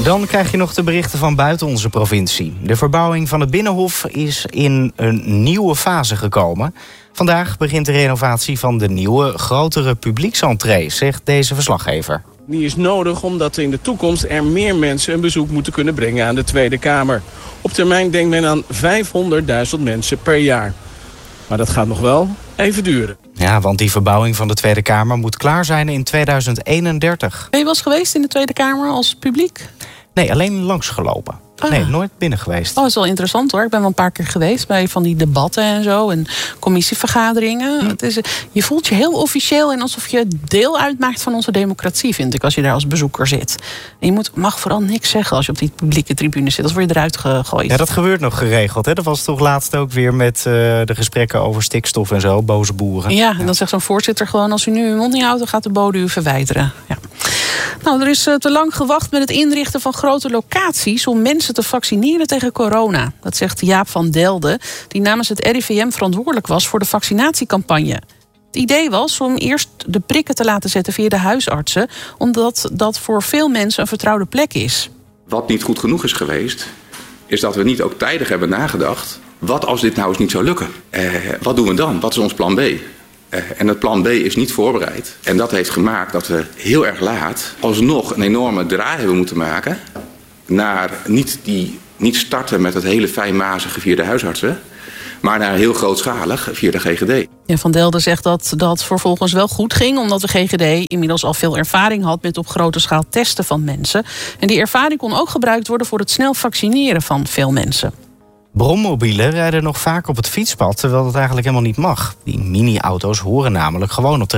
Dan krijg je nog de berichten van buiten onze provincie. De verbouwing van het Binnenhof is in een nieuwe fase gekomen. Vandaag begint de renovatie van de nieuwe, grotere publieksentree, zegt deze verslaggever. Die is nodig omdat in de toekomst er meer mensen een bezoek moeten kunnen brengen aan de Tweede Kamer. Op termijn denkt men aan 500.000 mensen per jaar. Maar dat gaat nog wel even duren. Ja, want die verbouwing van de Tweede Kamer moet klaar zijn in 2031. Ben je wel eens geweest in de Tweede Kamer als publiek? Nee, alleen langsgelopen. Nee, nooit binnen geweest. Oh, dat is wel interessant hoor. Ik ben wel een paar keer geweest bij van die debatten en zo. En commissievergaderingen. Het is, je voelt je heel officieel en alsof je deel uitmaakt van onze democratie, vind ik, als je daar als bezoeker zit. En je mag vooral niks zeggen als je op die publieke tribune zit. Dan word je eruit gegooid. Ja, dat gebeurt nog geregeld. Hè? Dat was toch laatst ook weer met de gesprekken over stikstof en zo. Boze boeren. Ja, en dan zegt zo'n voorzitter gewoon, als u nu uw mond niet houdt, dan gaat de bode u verwijderen. Ja. Nou, er is te lang gewacht met het inrichten van grote locaties om mensen te vaccineren tegen corona. Dat zegt Jaap van Delden, die namens het RIVM verantwoordelijk was voor de vaccinatiecampagne. Het idee was om eerst de prikken te laten zetten via de huisartsen, omdat dat voor veel mensen een vertrouwde plek is. Wat niet goed genoeg is geweest, is dat we niet ook tijdig hebben nagedacht. Wat als dit nou eens niet zou lukken? Wat doen we dan? Wat is ons plan B? En het plan B is niet voorbereid. En dat heeft gemaakt dat we heel erg laat alsnog een enorme draai hebben moeten maken naar niet starten met het hele fijnmazige via de huisartsen, maar naar heel grootschalig via de GGD. Ja, Van Delden zegt dat dat vervolgens wel goed ging, omdat de GGD inmiddels al veel ervaring had met op grote schaal testen van mensen. En die ervaring kon ook gebruikt worden voor het snel vaccineren van veel mensen. Brommobielen rijden nog vaak op het fietspad, terwijl dat eigenlijk helemaal niet mag. Die mini-auto's horen namelijk gewoon op de